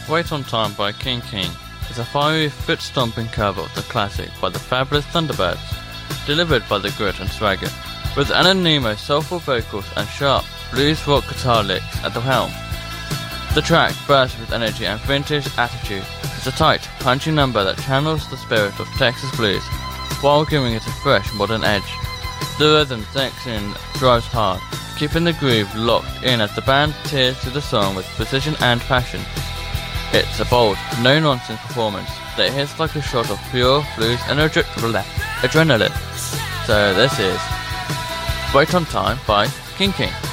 Wait on Time by King King is a fiery foot-stomping cover of the classic by the fabulous Thunderbirds, delivered by the Grit and Swagger, with Anna Nemo's soulful vocals and sharp blues rock guitar licks at the helm. The track bursts with energy and vintage attitude. It's a tight, punchy number that channels the spirit of Texas blues, while giving it a fresh, modern edge. The rhythm sinks in, drives hard, keeping the groove locked in as the band tears through the song with precision and passion. It's a bold, no-nonsense performance that hits like a shot of pure blues and adrenaline. So this is Wait on Time by King King.